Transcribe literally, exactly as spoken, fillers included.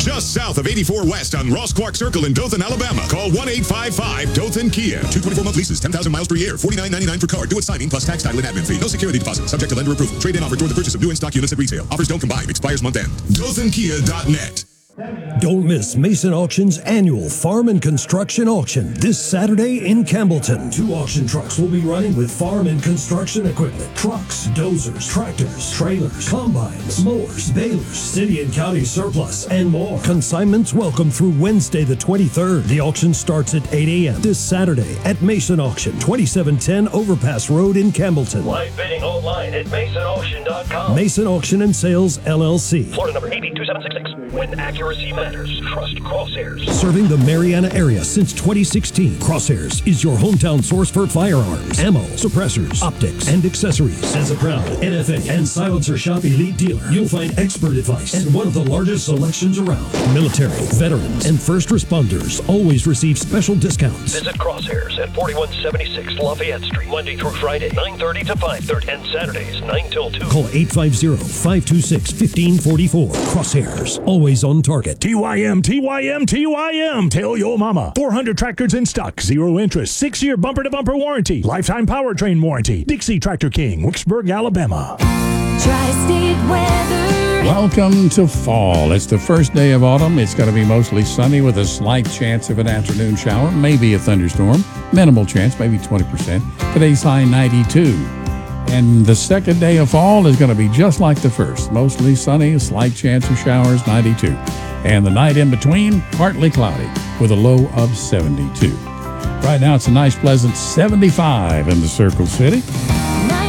Just south of eighty-four West on Ross Clark Circle in Dothan, Alabama. Call one eight five five Dothan Kia. Two twenty-four month leases, ten thousand miles per year, forty-nine ninety-nine for card. Do it signing plus tax, title, and admin fee. No security deposit. Subject to lender approval. Trade-in offer during the purchase of new in-stock units at retail. Offers don't combine. Expires month end. Dothan Kia dot net. Don't miss Mason Auction's annual Farm and Construction Auction this Saturday in Campbellton. Two auction trucks will be running with farm and construction equipment. Trucks, dozers, tractors, trailers, combines, mowers, balers, city and county surplus, and more. Consignments welcome through Wednesday the twenty-third. The auction starts at eight a.m. this Saturday at Mason Auction, twenty-seven ten Overpass Road in Campbellton. Live bidding online at mason auction dot com. Mason Auction and Sales, L L C. Florida number eight eight two seven six six. When accuracy matters, trust Crosshairs. Serving the Mariana area since twenty sixteen, Crosshairs is your hometown source for firearms, ammo, suppressors, optics, and accessories. As a proud N F A and Silencer Shop Elite dealer, you'll find expert advice and one of the largest selections around. Military, veterans, and first responders always receive special discounts. Visit Crosshairs at forty-one seventy-six Lafayette Street, Monday through Friday, nine thirty to five thirty, and Saturdays, nine till two. Call eight five zero, five two six, one five four four. Crosshairs, always on target. T Y M, T Y M, T Y M. Tell your mama. four hundred tractors in stock, zero interest, six-year bumper-to-bumper warranty, lifetime powertrain warranty. Dixie Tractor King, Wicksburg, Alabama. Tri-State weather. Welcome to fall. It's the first day of autumn. It's going to be mostly sunny with a slight chance of an afternoon shower, maybe a thunderstorm. Minimal chance, maybe twenty percent. Today's high ninety-two. And the second day of fall is going to be just like the first. Mostly sunny, a slight chance of showers, ninety-two. And the night in between, partly cloudy with a low of seventy-two. Right now, it's a nice, pleasant seventy-five in the Circle City.